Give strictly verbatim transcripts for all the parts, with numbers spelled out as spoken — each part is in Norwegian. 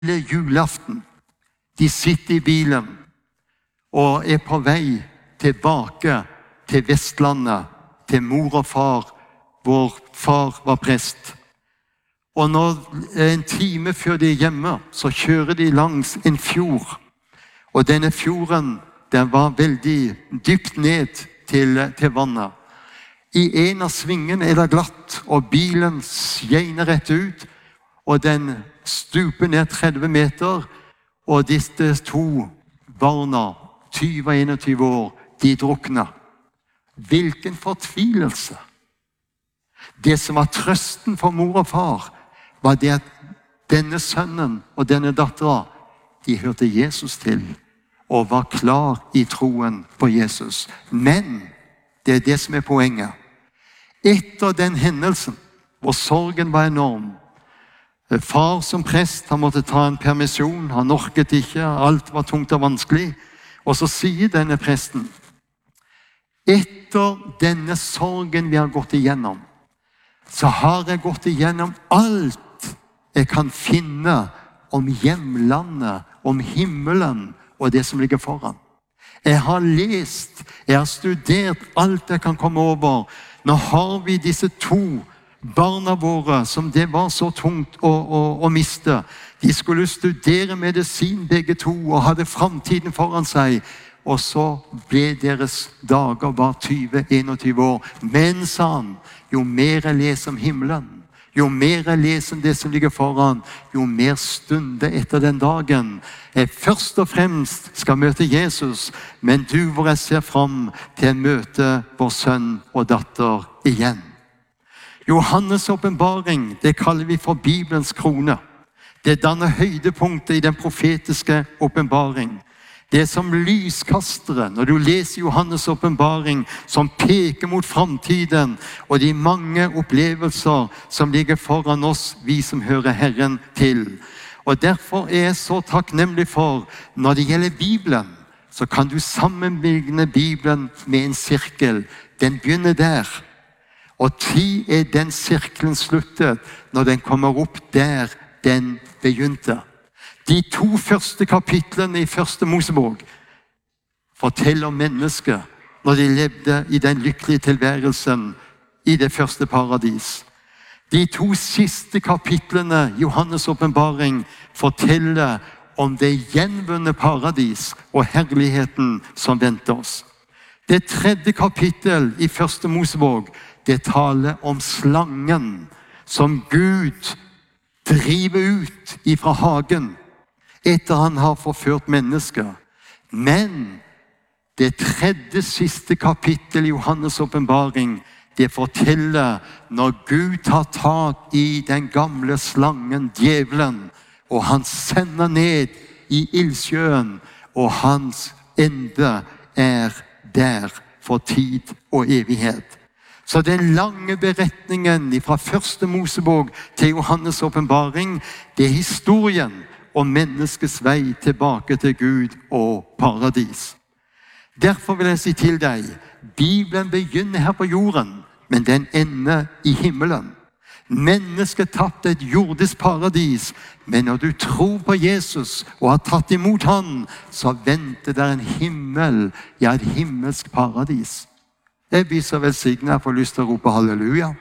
julaften. De sitter i bilen og er på vei tilbake til Vestlandet, til mor og far, hvor far var prest. Og når en time før de er hjemme, så kjører de langs en fjord. Og denne fjorden, den var veldig dypt ned til, til vannet. I en av svingene er det glatt, og bilen skjener rett ut, og den stuper ned tretti meter, og disse to barna, tyve og enogtyve år, de drukner. Hvilken fortvilelse! Det som var trøsten for mor og far, var det at denne sønnen og denne datteren, de hørte Jesus til, og var klar i troen på Jesus. Men, det er det som er poenget, etter den hendelsen, hvor sorgen var enorm, far som prest, han måtte ta en permisjon, han orket ikke, alt var tungt og vanskelig, og så sier denne presten, etter denne sorgen vi har gått igjennom, så har jeg gått igjennom alt jeg kan finne om hjemlandet, om himmelen og det som ligger foran. Jeg har lest, jeg har studert alt jeg kan komme over. Nå har vi disse to barna våre som det var så tungt å, å, å miste. De skulle studere medisin begge to og hadde fremtiden foran seg. Og så ble deres dager bare tyve til enogtyve år. Men, sa han, jo mer jeg leser om himmelen, jo mer jeg leser om det som ligger foran, jo mer stunder etter den dagen jeg først og fremst skal møte Jesus, men du hvor jeg ser frem til å møte vår sønn og datter igjen. Johannes' åpenbaring, det kaller vi for Bibelens krone. Det danner høydepunktet i den profetiske åpenbaring. Det er som lyskastere når du leser Johannes' åpenbaring, som peker mot fremtiden, og de mange opplevelser som ligger foran oss, vi som hører Herren til. Og derfor er jeg så takknemlig for, når det gjelder Bibelen, så kan du sammenligne Bibelen med en sirkel. Den begynner der, og tid er den sirkelen sluttet når den kommer opp der den begynte. De to første kapitlene i første Mosebok forteller om mennesket når de levde i den lykkelige tilværelsen i det første paradis. De to siste kapitlene i Johannes' åpenbaring forteller om det gjenvunne paradis og herligheten som venter oss. Det tredje kapittel i første Mosebok, det taler om slangen som Gud driver ut ifra hagen etter han har forført mennesker. Men det tredje siste kapittel i Johannes' åpenbaring, det forteller når Gud tar tak i den gamle slangen, djevelen, og han sender ned i ildsjøen, og hans ende er der for tid og evighet. Så den lange beretningen fra første Mosebok til Johannes' åpenbaring, det er historien og menneskets vei tilbake til Gud og paradis. Derfor vil jeg si til deg, Bibelen begynner her på jorden, men den ender i himmelen. Mennesket tapte et jordisk paradis, men når du tror på Jesus og har tatt imot han, så venter der en himmel, ja, et himmelsk paradis. Jeg blir så velsignet, jeg får lyst til å rope halleluja.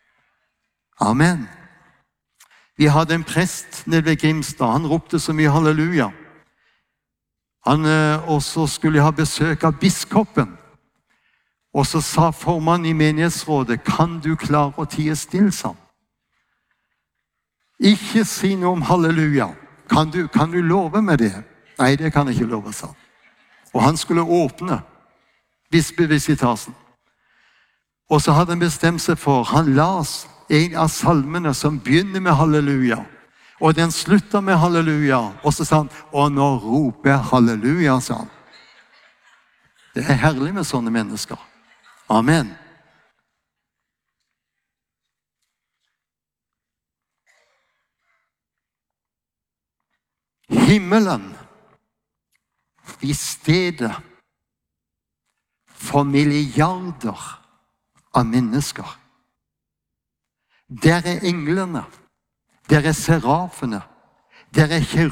Amen. Vi hadde en prest nede ved Grimstad, han ropte så mye halleluja. Han eh, også skulle ha besøk av biskopen. Og så sa formannen i menighetsrådet, kan du klare å tie stille sammen? Ikke si noe om halleluja. Kan du, kan du love med det? Nei, det kan jeg ikke love, sa han. Og han skulle åpne bispevisitasjen. Og så hadde han bestemt seg for, han las en av salmene som begynner med halleluja. Og den slutter med halleluja. Og så sa han, og nå roper jeg halleluja, sa han. Det er herlig med sånne mennesker. Amen. Himmelen i stedet for milliarder av mennesker. Der er englene, der er serafene, der er